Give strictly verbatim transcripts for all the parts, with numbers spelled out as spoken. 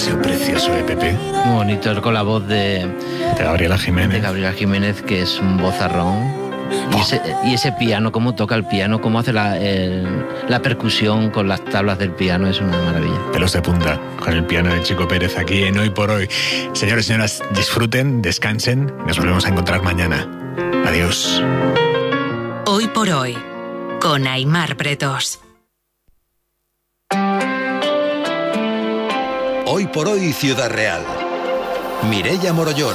sido precioso, ¿eh, Pepe? Muy bonito, con la voz de... De Gabriela Jiménez. De Gabriela Jiménez, que es un vozarrón. Y ese, y ese piano, cómo toca el piano, cómo hace la, el, la percusión con las tablas del piano, es una maravilla. Pelos de punta, con el piano de Chico Pérez aquí en Hoy por Hoy. Señores y señoras, disfruten, descansen, nos volvemos a encontrar mañana. Adiós. Hoy por Hoy, con Aimar Pretos. Hoy por Hoy, Ciudad Real. Mireia Morollón.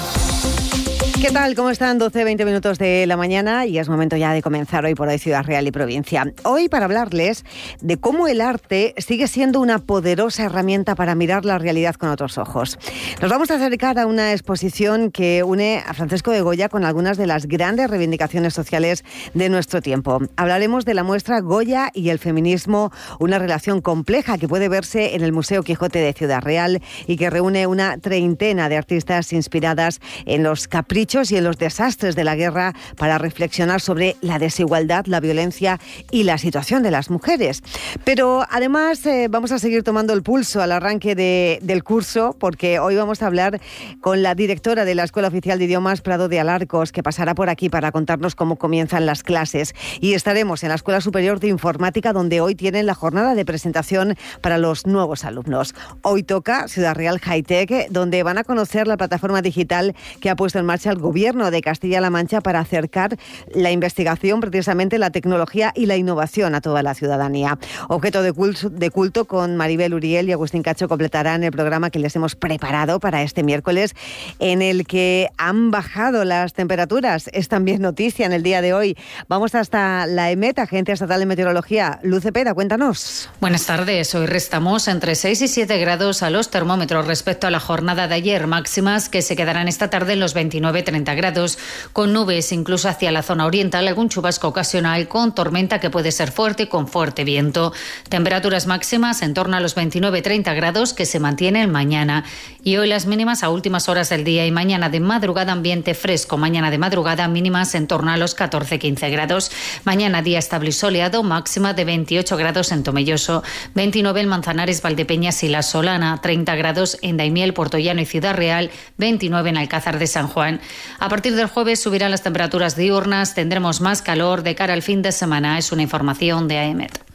¿Qué tal? ¿Cómo están? doce, veinte minutos de la mañana y es momento ya de comenzar Hoy por Hoy Ciudad Real y Provincia. Hoy para hablarles de cómo el arte sigue siendo una poderosa herramienta para mirar la realidad con otros ojos. Nos vamos a acercar a una exposición que une a Francisco de Goya con algunas de las grandes reivindicaciones sociales de nuestro tiempo. Hablaremos de la muestra Goya y el feminismo, una relación compleja que puede verse en el Museo Quijote de Ciudad Real y que reúne una treintena de artistas inspiradas en los caprichos y en los desastres de la guerra para reflexionar sobre la desigualdad, la violencia y la situación de las mujeres. Pero además eh, vamos a seguir tomando el pulso al arranque de, del curso, porque hoy vamos a hablar con la directora de la Escuela Oficial de Idiomas Prado de Alarcos, que pasará por aquí para contarnos cómo comienzan las clases. Y estaremos en la Escuela Superior de Informática, donde hoy tienen la jornada de presentación para los nuevos alumnos. Hoy toca Ciudad Real High Tech, donde van a conocer la plataforma digital que ha puesto en marcha el Gobierno de Castilla-La Mancha para acercar la investigación, precisamente la tecnología y la innovación a toda la ciudadanía. Objeto de culto, de culto con Maribel Uriel y Agustín Cacho completarán el programa que les hemos preparado para este miércoles, en el que han bajado las temperaturas. Es también noticia en el día de hoy. Vamos hasta la EMET, Agencia Estatal de Meteorología. Luz Cepeda, cuéntanos. Buenas tardes. Hoy restamos entre seis y siete grados a los termómetros respecto a la jornada de ayer, máximas que se quedarán esta tarde en los veintinueve a treinta grados, con nubes incluso hacia la zona oriental, algún chubasco ocasional con tormenta que puede ser fuerte y con fuerte viento. Temperaturas máximas en torno a los veintinueve a treinta grados que se mantienen mañana. Y hoy las mínimas a últimas horas del día y mañana de madrugada ambiente fresco. Mañana de madrugada mínimas en torno a los catorce a quince grados. Mañana día estable y soleado, máxima de veintiocho grados en Tomelloso, veintinueve en Manzanares, Valdepeñas y La Solana, treinta grados en Daimiel, Puertollano y Ciudad Real, veintinueve en Alcázar de San Juan. A partir del jueves subirán las temperaturas diurnas, tendremos más calor de cara al fin de semana. Es una información de A E M E T.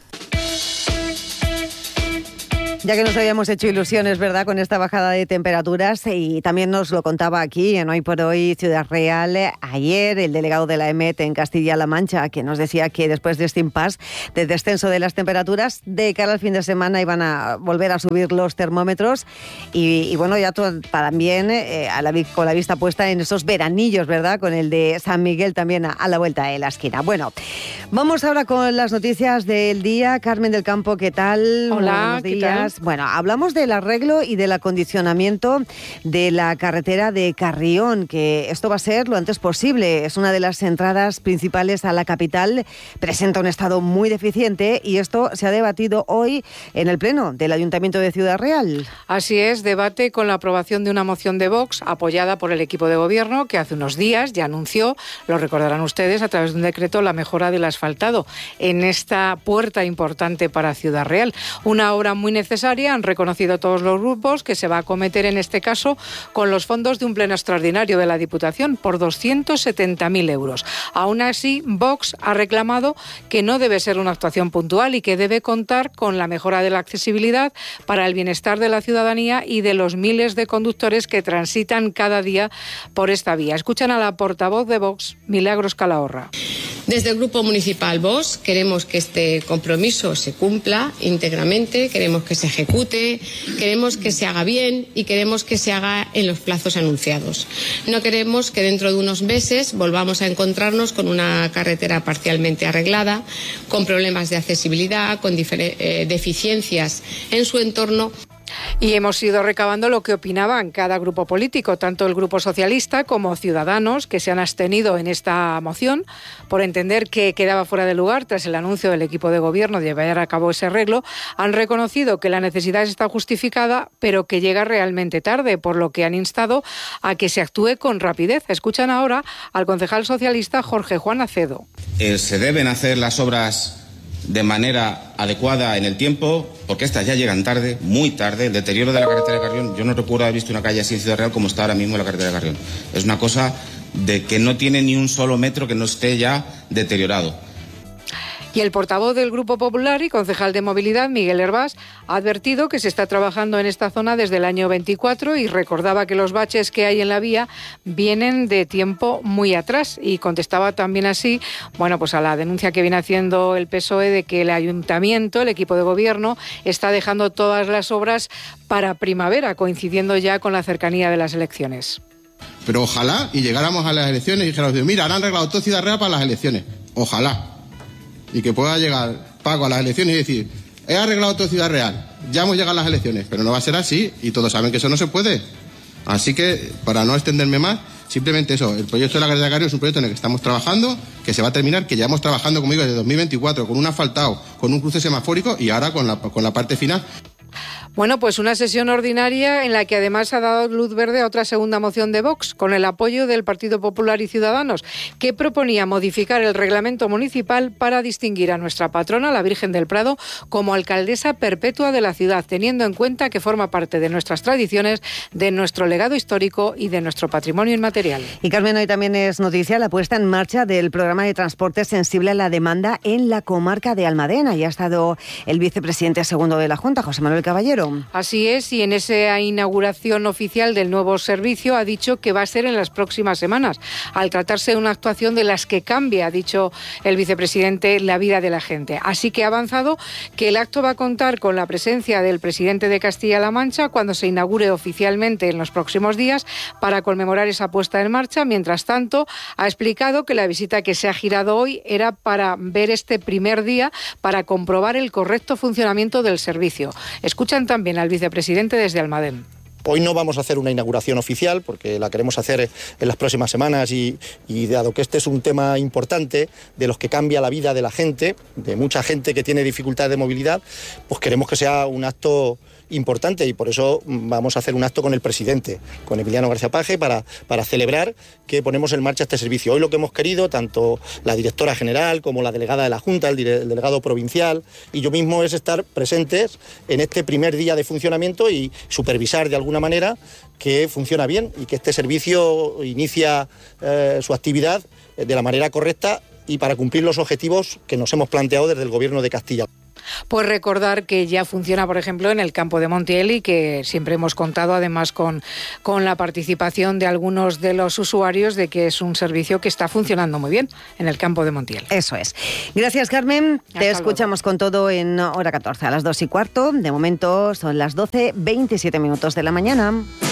Ya que nos habíamos hecho ilusiones, ¿verdad?, con esta bajada de temperaturas, y también nos lo contaba aquí en Hoy por Hoy Ciudad Real ayer el delegado de la E M E T en Castilla-La Mancha, que nos decía que después de este impasse de descenso de las temperaturas, de cara al fin de semana iban a volver a subir los termómetros y, y bueno, ya todo, también eh, a la, con la vista puesta en esos veranillos, ¿verdad?, con el de San Miguel también a, a la vuelta de la esquina. Bueno, vamos ahora con las noticias del día. Carmen del Campo, ¿qué tal? Hola, buenos días. ¿qué tal? Bueno, hablamos del arreglo y del acondicionamiento de la carretera de Carrión, que esto va a ser lo antes posible. Es una de las entradas principales a la capital, presenta un estado muy deficiente y esto se ha debatido hoy en el Pleno del Ayuntamiento de Ciudad Real. Así es, debate con la aprobación de una moción de Vox apoyada por el equipo de gobierno que hace unos días ya anunció, lo recordarán ustedes, a través de un decreto, la mejora del asfaltado en esta puerta importante para Ciudad Real. Una obra muy necesaria, han reconocido todos los grupos, que se va a acometer en este caso con los fondos de un pleno extraordinario de la Diputación por doscientos setenta mil euros. Aún así, Vox ha reclamado que no debe ser una actuación puntual y que debe contar con la mejora de la accesibilidad para el bienestar de la ciudadanía y de los miles de conductores que transitan cada día por esta vía. Escuchan a la portavoz de Vox, Milagros Calahorra. Desde el Grupo Municipal Vox queremos que este compromiso se cumpla íntegramente, queremos que se ejecute, queremos que se haga bien y queremos que se haga en los plazos anunciados. No queremos que dentro de unos meses volvamos a encontrarnos con una carretera parcialmente arreglada, con problemas de accesibilidad, con difer- eh, deficiencias en su entorno. Y hemos ido recabando lo que opinaban cada grupo político, tanto el Grupo Socialista como Ciudadanos, que se han abstenido en esta moción por entender que quedaba fuera de lugar tras el anuncio del equipo de gobierno de llevar a cabo ese arreglo. Han reconocido que la necesidad está justificada, pero que llega realmente tarde, por lo que han instado a que se actúe con rapidez. Escuchan ahora al concejal socialista Jorge Juan Acedo. Eh, se deben hacer las obras de manera adecuada en el tiempo, porque estas ya llegan tarde, muy tarde. El deterioro de la carretera de Carrión, yo no recuerdo haber visto una calle así en Ciudad Real como está ahora mismo la carretera de Carrión. Es una cosa de que no tiene ni un solo metro que no esté ya deteriorado. Y el portavoz del Grupo Popular y concejal de Movilidad, Miguel Hervás, ha advertido que se está trabajando en esta zona desde el año veinticuatro y recordaba que los baches que hay en la vía vienen de tiempo muy atrás, y contestaba también así, bueno, pues a la denuncia que viene haciendo el P S O E de que el ayuntamiento, el equipo de gobierno, está dejando todas las obras para primavera, coincidiendo ya con la cercanía de las elecciones. Pero ojalá y llegáramos a las elecciones y dijéramos, mira, han arreglado todo Ciudad Real para las elecciones. Ojalá. Y que pueda llegar Paco a las elecciones y decir, he arreglado todo Ciudad Real, ya hemos llegado a las elecciones, pero no va a ser así y todos saben que eso no se puede. Así que, para no extenderme más, simplemente eso, el proyecto de la carretera de Carrión es un proyecto en el que estamos trabajando, que se va a terminar, que llevamos trabajando, como digo, desde dos mil veinticuatro, con un asfaltado, con un cruce semafórico y ahora con la, con la parte final. Bueno, pues una sesión ordinaria en la que además ha dado luz verde a otra segunda moción de Vox, con el apoyo del Partido Popular y Ciudadanos, que proponía modificar el reglamento municipal para distinguir a nuestra patrona, la Virgen del Prado, como alcaldesa perpetua de la ciudad, teniendo en cuenta que forma parte de nuestras tradiciones, de nuestro legado histórico y de nuestro patrimonio inmaterial. Y Carmen, hoy también es noticia la puesta en marcha del programa de transporte sensible a la demanda en la comarca de Almadena. Y ha estado el vicepresidente segundo de la Junta, José Manuel Caballero. Así es, y en esa inauguración oficial del nuevo servicio ha dicho que va a ser en las próximas semanas, al tratarse de una actuación de las que cambia, ha dicho el vicepresidente, la vida de la gente. Así que ha avanzado que el acto va a contar con la presencia del presidente de Castilla-La Mancha cuando se inaugure oficialmente en los próximos días para conmemorar esa puesta en marcha. Mientras tanto, ha explicado que la visita que se ha girado hoy era para ver este primer día, para comprobar el correcto funcionamiento del servicio. Escuchan también al vicepresidente desde Almadén. Hoy no vamos a hacer una inauguración oficial porque la queremos hacer en las próximas semanas y, y dado que este es un tema importante de los que cambia la vida de la gente, de mucha gente que tiene dificultades de movilidad, pues queremos que sea un acto importante y por eso vamos a hacer un acto con el presidente, con Emiliano García Paje, para, para celebrar que ponemos en marcha este servicio. Hoy lo que hemos querido, tanto la directora general como la delegada de la Junta, el, dire, el delegado provincial y yo mismo, es estar presentes en este primer día de funcionamiento y supervisar de alguna manera que funciona bien y que este servicio inicia eh, su actividad de la manera correcta y para cumplir los objetivos que nos hemos planteado desde el Gobierno de Castilla. Pues recordar que ya funciona, por ejemplo, en el campo de Montiel y que siempre hemos contado además con, con la participación de algunos de los usuarios de que es un servicio que está funcionando muy bien en el campo de Montiel. Eso es. Gracias, Carmen. Hasta Te luego. Escuchamos con todo en hora catorce, a las dos y cuarto. De momento son las doce, veintisiete minutos de la mañana.